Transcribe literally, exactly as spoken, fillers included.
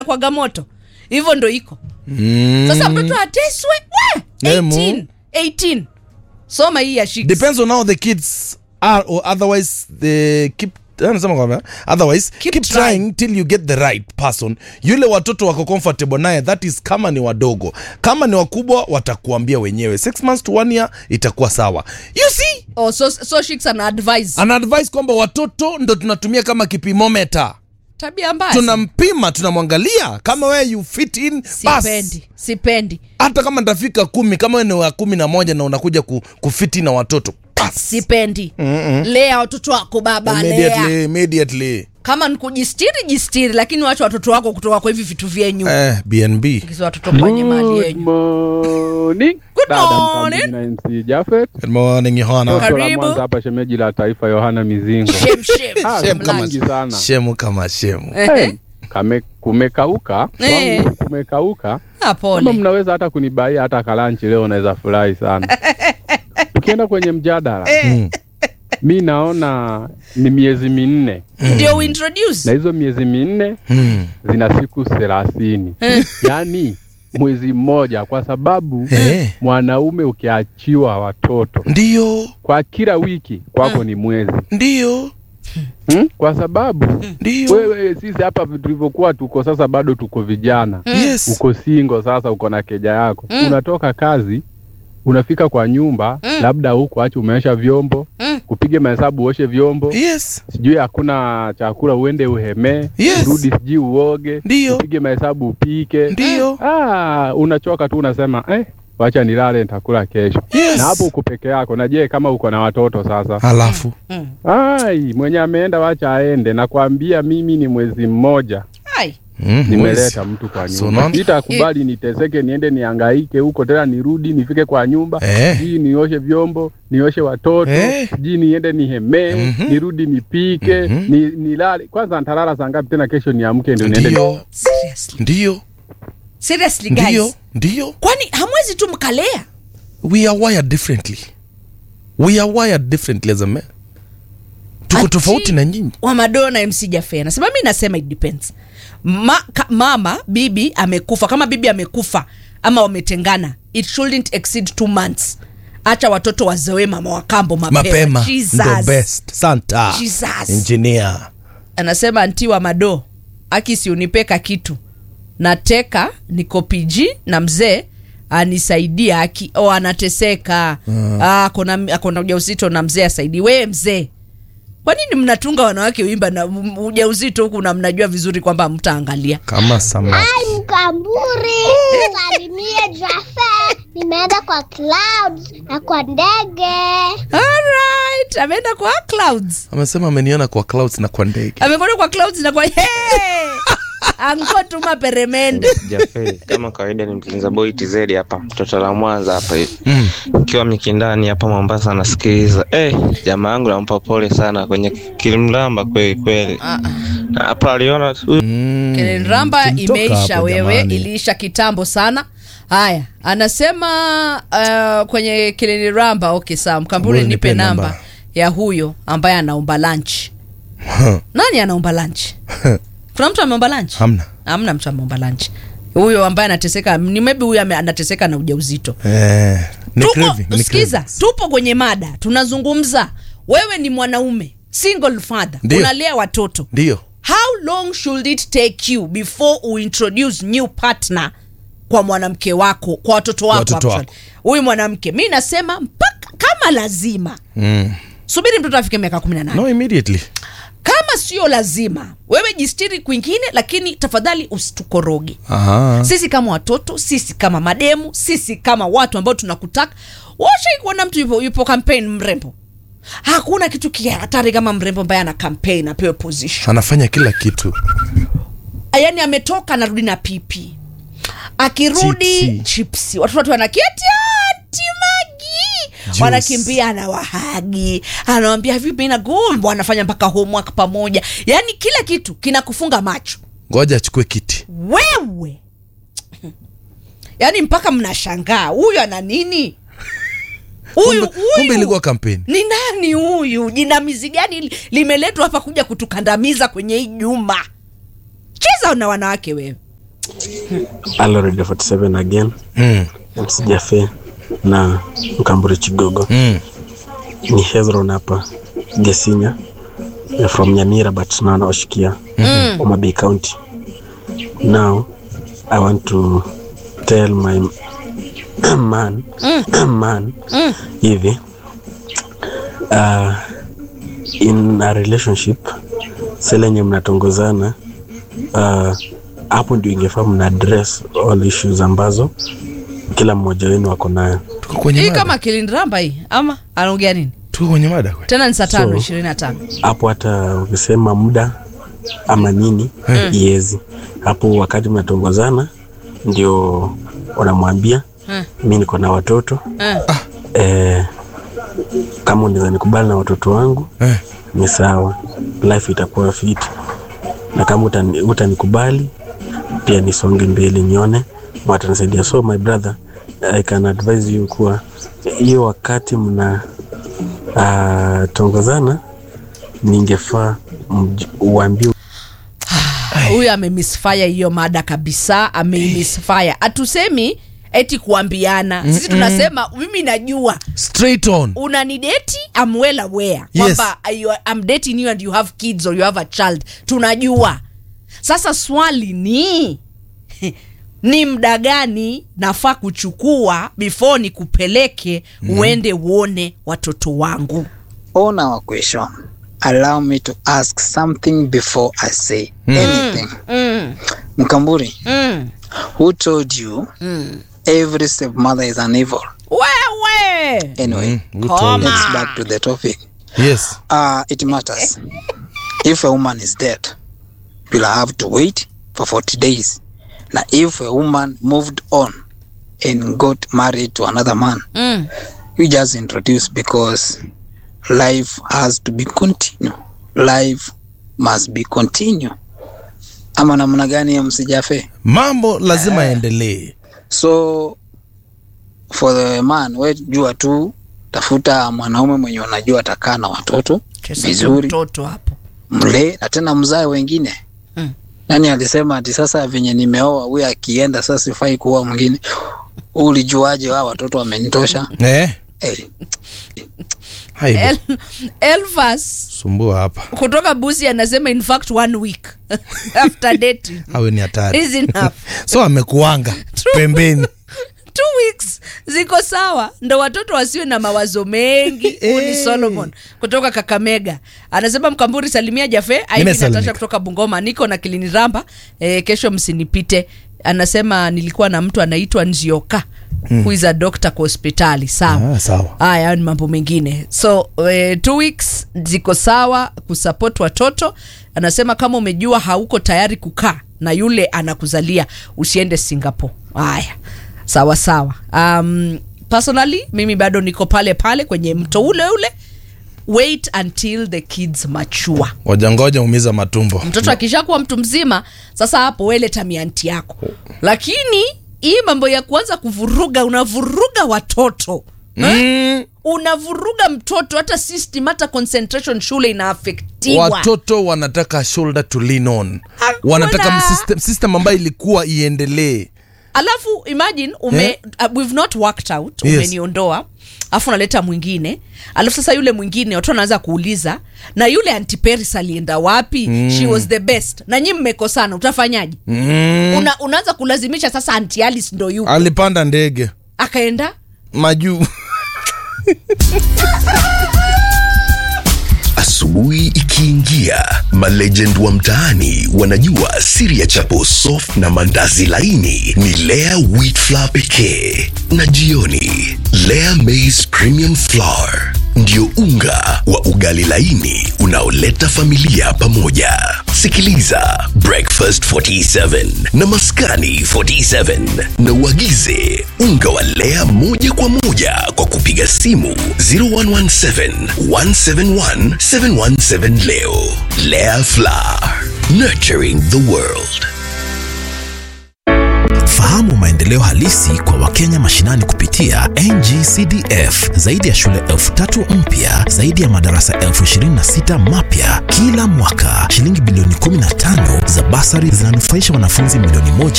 kwa gamoto. Hivyo ndo iko. Mm. Sasa mtoto ateswe we eighteen eighteen. Soma hii ya shikes. Depends on how the kids are, or otherwise they keep otherwise keep, keep trying. trying till you get the right person. Yule watoto wako comfortable naye, that is kama ni wadogo. Kama ni wakubwa watakuambia wenyewe. Six months to one year itakuwa sawa. You see? Oh, so so shikes an advice. An advice kwamba watoto ndo tunatumia kama kipimometer. Tabia mbaya. Tunampima, tunamwangalia kama wewe you fit in. Sipendi, sipendi. Hata kama ndafika kumi, kama wewe ni wa kumi na moja na unakuja ku, kufiti na watoto. Pass. Sipendi. Mm-mm. Lea watoto wako baba, immediately, lea. Immediately. Kama nikujistiri, jistiri, lakini wacha watoto wako kutoka kwa hivi vitu vyenyu. Eh, B N B. Kisa watoto kwenye mali yenyu. Morning. Good morning. Na M C Jafet. Good morning Yohana. Karibu. Hapa shemeji la taifa Yohana Mizingo. Shem shem. Ah, Shem kama sana. Shemu kama shemu. Hey, kame kumekauka. Eh. Wangu kumekauka. Ah, pole. Kama mnaweza hata kunibaia hata kalanchi leo naweza furahi sana. Tukienda kwenye mjadala. Mm. Mi naona ni miezi minne. Ndio mm. introduce. Na hizo miezi minne Mm. zina siku thelathini. Yaani mwezi mmoja, kwa sababu Eh. mwanaume ukiachiwa watoto Ndio. kwa kila wiki kwako mm. ni mwezi. Ndio. Hmm? Kwa sababu Ndio. wewe sisi hapa tulivyokuwa tuko sasa bado tuko vijana. Yes. Uko single sasa, uko na keja yako. Mm. Unatoka kazi, unafika kwa nyumba, Mm. labda huko acha umeosha vyombo, Mm. upige mahesabu uoshe vyombo. Yes. Sijui hakuna chakula uende uheme, Yes. urudi sijui uoge, Ndio. upige mahesabu upike. Ndio. Ah, unachoka tu unasema eh wacha nilale nitakula kesho. Yes. Na hapo uko peke yako. Na je, kama uko na watoto sasa? Halafu. Mm. Ai, mwenye ameenda wacha aende. Nakwambia mimi ni mwezi mmoja Ai. Mm, nimeleta mtu kwa So nyumba. non- Sitakubali niteseke niende nihangaike huko tena nirudi nifike kwa nyumba. Eh. Sijui nioshe vyombo, nioshe watoto, Eh. sijui niende nihemee, Mhm. nirudi nipike, Mhm. ni nilale. Kwanza nitalala saa ngapi tena kesho niamke ndio niende. Ndio. Seriously. Ndio. Seriously guys. Ndio. Ndio. Kwani hamwezi tu mkalea? We are wired differently. We are wired differently as a man. Tuko Ati- tofauti na nyinyi. Wa Madonna M C Jaffe. Nasema mimi nasema it depends. Ma, ka, mama bibi amekufa, kama bibi amekufa ama wametengana, it shouldn't exceed two months. Acha watoto wazoe mama wa kambo mapema. Mapema. Jesus. Ndo best. Santa. Jesus. Engineer. Anasema anti wa Mado, aki si unipeka kitu. Nateka niko P G na mzee anisaidia aki o anateseka. Uh. Ah, kuna akona ujauzito na mzee asaidii. Wewe mzee, kwa nini mnatunga wanawake uimba na m- ujauzito huku na mnajua vizuri kwamba mtaangalia? Kama samaki. Ai Mkamburi, salimie Jaffe. Nimeenda kwa clouds na kwa ndege. Alright, ameenda kwa clouds. Amesema ameniona kwa clouds na kwa ndege. Amekwenda kwa clouds na kwa hey! Ango tuma peremende. Jaffe, kama kawaida ni mkinza boy T Z hapa, mtoto la Mwanza hapa hivi. Mm. Kiwa Mikindani hapa Mombasa nasikiliza. Eh, jamaa yangu nampa pole sana kwenye Kilimramba kweli kweli. Na hapa aliona tu. Mm. Kilinramba Tulitoka imeisha hapo, wewe, jamani. iliisha kitambo sana. Haya, anasema uh, kwenye Kilinramba okay sawa, Mkamburi Mbona nipe nipe namba namba ya huyo ambaye anaomba lunch. Nani anaomba lunch? Kuna mtu ameomba lunch? Hamna. Hamna mtu ameomba lunch. Huyo ambaye anateseka ni maybe huyo ame- anateseka na ujauzito. Eh, ni Tupo, craving, ni sikiza, cravings. tupo kwenye mada, tunazungumza. Wewe ni mwanaume, single father, Ndio. unalea watoto. Ndio. How long should it take you before you introduce new partner kwa mwanamke wako, kwa watoto wako? Watoto actually. wako. Huyu mwanamke, mimi nasema mpaka kama lazima. Mm. Subiri mtoto afike miaka kumi na nane. No, immediately. Kama sio lazima, wewe jistiri kwingine, lakini tafadhali usitukoroge. Aha. Sisi kama watoto, sisi kama mademu, sisi kama watu ambao tunakutaka. Washa kuona mtu yupo, yupo campaign mrembo. Hakuna kitu kihatari kama mrembo ambaye ana campaign apewe position. Anafanya kila kitu. Yaani ametoka anarudi na pipi. Akirudi Chipsi. chipsi. Watu watu wanaketi ati Magi. Juice. Wanakimbia na wahagi. Anawaambia have you been a good? Wanafanya mpaka homework pamoja. Yaani kila kitu kinakufunga macho. Ngoja achukue kiti. Wewe. Yaani mpaka mnashangaa huyu ana nini? Huyu Kumbe, kumbe ilikuwa kampeni. ni nani huyu? Jinamizi gani limeletwa hapa kuja kutukandamiza kwenye hii juma? Cheza na wanawake wewe. Hello Radio forty-seven again. Mm. M C Jafe na Mkamburi Chigogo. Mm. Ni Hezron hapa Gesinya from Nyamira but now naoshikia mm. Homa Bay County. Now I want to tell my man mm. man mm. hivi uh, in a relationship selenye mnatongozana uh, hapo ndio ingefaa mna address all issues ambazo kila mmoja wenu wako nayo. Tuko kwenye hii mada. kama kilindrambaa hii ama anaongea nini? Tuko kwenye mada kwa. Tena ni saa tano So, ishirini na tano. Hapo hata ukisema muda ama nini mm. iezi. Hapo wakati mnatongozana ndio unamwambia mm. mimi niko na watoto. Mm. Eh, kama unaweza nikubali na watoto wangu mm. ni sawa. Life itakuwa fit. Na kama utani, utanikubali pia nisonge mbele nione watanisaidia. So my brother, I can advise you kuwa hiyo wakati mna uh, tongozana ningefaa uambie. Huyu amemisfire hiyo mada kabisa, amemisfire. Atusemi eti kuambiana. Sisi tunasema mimi najua straight on. Unanidate, I'm well aware. Yes. Kwamba I'm dating you and you have kids or you have a child. Tunajua. Sasa swali ni ni muda gani nafaa kuchukua before nikupeleke mm. uende uone watoto wangu? On our question, allow me to ask something before I say mm. anything. Mm. Mkamburi, mm. who told you mm. every stepmother is an evil? Wewe! Anyway, mm. let's back to the topic. Yes. Uh, it matters. If a woman is dead, you'll have to wait for forty days. Now, if a woman moved on and got married to another man, mm. you just introduce because life has to be continued. Life must be continued. Ama namna gani ya msijafe? Mambo lazima endelee. Uh, so for the man, we jua tu tafuta mwanaume mwenye unajua atakaa na watoto vizuri. Mtoto hapo. Mle na tena mzae wengine. Mm. Nani alisema ati sasa venye nimeoa huyu akienda sasa sifai kuoa mwingine? Ulijuaje wao watoto wamenitosha? Eh. Eh. El, Elfas sumbua hapa kutoka Busi anasema in fact one week after dating. Hawe ni hatari. Is enough. So amekuanga pembeni. Two weeks ziko sawa, ndo watoto wasiwe na mawazo mengi. Uni Solomon kutoka Kakamega anasema Mkamburi salimia Jafe. Aini Natasha kutoka Bungoma, niko na Kiliniramba e, kesho msinipite. Anasema nilikuwa na mtu anaitwa Nzioka mm. who is a doctor kwa hospitali. Sawa. Ah, sawa. Haya ni mambo mengine. So e, two weeks ziko sawa kusupport watoto. Anasema kama umejua hauko tayari kukaa na yule anakuzalia usiende Singapore. Haya. Sawa sawa. Um, personally mimi bado niko pale pale kwenye mto ule ule. Wait until the kids mature. Wajangoja umiza matumbo. Mtoto akishakuwa mtu mzima, sasa hapo wewe leta mianti yako. Lakini hii mambo ya kuanza kuvuruga, unavuruga watoto. Mm. Unavuruga mtoto, hata system, hata concentration shule inaaffectiwa. Watoto wanataka shoulder to lean on. Hakuna. Wanataka system, system ambayo ilikuwa iendelee. Alafu imagine ume yeah. uh, we've not worked out, yes. umeniondoa, alafu unaleta mwingine, alafu sasa yule mwingine watu wanaanza kuuliza na yule Auntie Paris alienda wapi? Mm. She was the best. Na nyinyi mmekosana, utafanyaje? Mm. Una, unaanza kulazimisha sasa Auntie Alice ndo yuko. Alipanda ndege. Akaenda majuu. Asubuhi ikiingia, malegend wa mtaani wanajua siri ya chapo soft na mandazi laini ni Lea Wheat Flour pekee. Na jioni, Lea Maize Premium Flour ndio unga wa ugali laini unaoleta familia pamoja. Sikiliza Breakfast forty-seven na Maskani forty-seven na uagize unga wa Lea moja kwa moja kwa kupiga simu zero one one seven, one seven one, seven one seven leo. Lea Flour, nurturing the world. Fahamu maendeleo halisi kwa Wakenya mashinani kupitia N G C D F. Zaidi ya shule elfu tatu mpya, zaidi ya madarasa elfu ishirini na sita mapya kila mwaka. Shilingi bilioni kumi na tano za basari zinanufaisha wanafunzi milioni moja